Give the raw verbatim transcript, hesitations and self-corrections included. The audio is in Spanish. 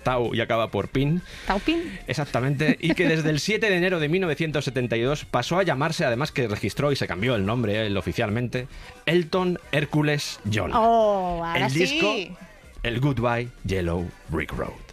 Tau y acaba por Pin. ¿Taupin? Exactamente, y que desde el siete de enero de mil novecientos setenta y dos pasó a llamarse, además que registró y se cambió el nombre él oficialmente, Elton Hercules John. Oh, ahora el sí. disco, el Goodbye Yellow Brick Road.